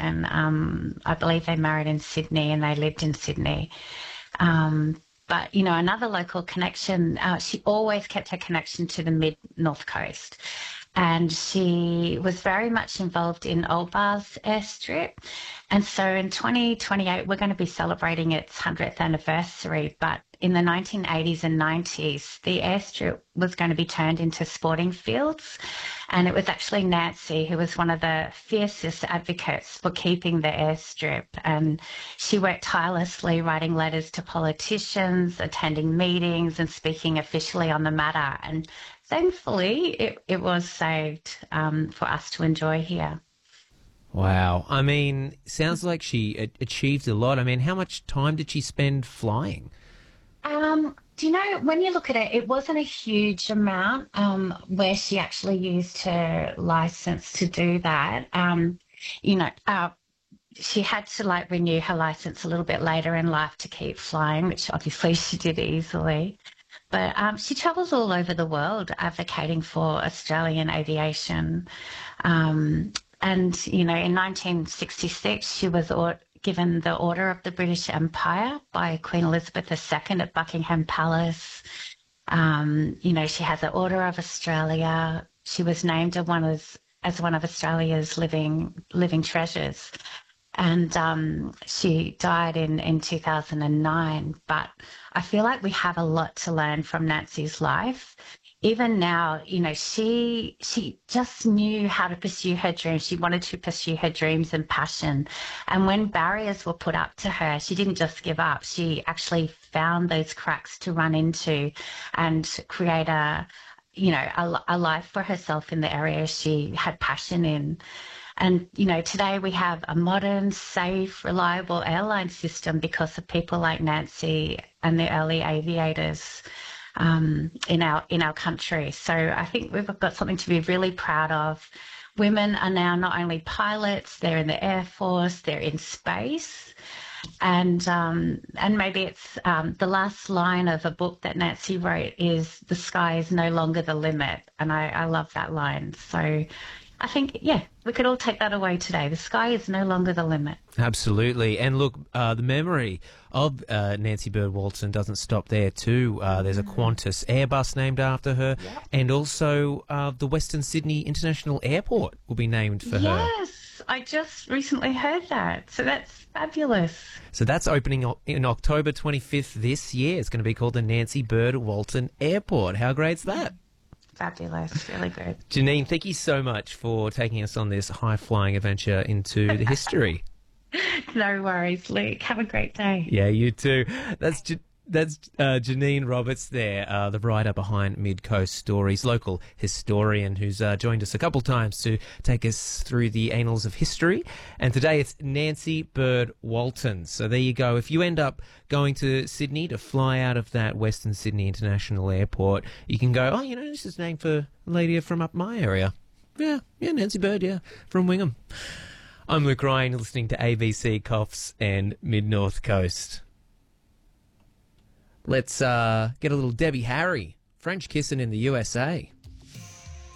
Walton. I believe they married in Sydney and they lived in Sydney. But, you know, another local connection, she always kept her connection to the mid-north coast. And she was very much involved in Old Bars airstrip. And so in 2028, we're going to be celebrating its 100th anniversary. But in the 1980s and 90s, the airstrip was going to be turned into sporting fields. And it was actually Nancy who was one of the fiercest advocates for keeping the airstrip. And she worked tirelessly writing letters to politicians, attending meetings and speaking officially on the matter. And thankfully, it was saved for us to enjoy here. Wow. I mean, sounds like she achieved a lot. I mean, how much time did she spend flying? Do you know, when you look at it, it wasn't a huge amount where she actually used her license to do that. You know, she had to like renew her license a little bit later in life to keep flying, which obviously she did easily. But she travels all over the world advocating for Australian aviation. And, you know, in 1966, she was given the Order of the British Empire by Queen Elizabeth II at Buckingham Palace. You know, she has the Order of Australia. She was named as one of Australia's living treasures. And she died in 2009. But I feel like we have a lot to learn from Nancy's life. Even now, you know, she just knew how to pursue her dreams. She wanted to pursue her dreams and passion. And when barriers were put up to her, she didn't just give up. She actually found those cracks to run into and create a life for herself in the area she had passion in. And, you know, today we have a modern, safe, reliable airline system because of people like Nancy and the early aviators in our country. So I think we've got something to be really proud of. Women are now not only pilots, they're in the Air Force, they're in space. And maybe it's the last line of a book that Nancy wrote is, "The sky is no longer the limit." And I love that line. So I think, yeah, we could all take that away today. The sky is no longer the limit. Absolutely. And look, the memory of Nancy Bird Walton doesn't stop there too. There's a Qantas Airbus named after her. Yep. And also the Western Sydney International Airport will be named for her. Yes, I just recently heard that. So that's fabulous. So that's opening in October 25th this year. It's going to be called the Nancy Bird Walton Airport. How great's that? Fabulous, really good. Janine, thank you so much for taking us on this high-flying adventure into the history. No worries, Luke. Have a great day. Yeah, you too. That's Janine Roberts there, the writer behind Mid-Coast Stories, local historian who's joined us a couple times to take us through the annals of history. And today it's Nancy Bird Walton. So there you go. If you end up going to Sydney to fly out of that Western Sydney International Airport, you can go, oh, you know, this is named for a lady from up my area. Yeah, Nancy Bird, yeah, from Wingham. I'm Luke Ryan, listening to ABC Coffs and Mid-North Coast. Let's get a little Debbie Harry, French kissing in the USA.